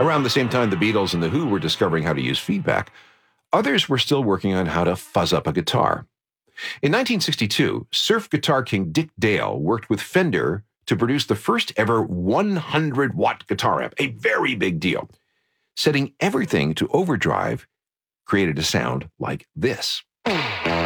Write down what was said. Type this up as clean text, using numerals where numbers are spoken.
Around the same time the Beatles and The Who were discovering how to use feedback, others were still working on how to fuzz up a guitar. In 1962, surf guitar king Dick Dale worked with Fender to produce the first ever 100-watt guitar amp, a very big deal. Setting everything to overdrive created a sound like this.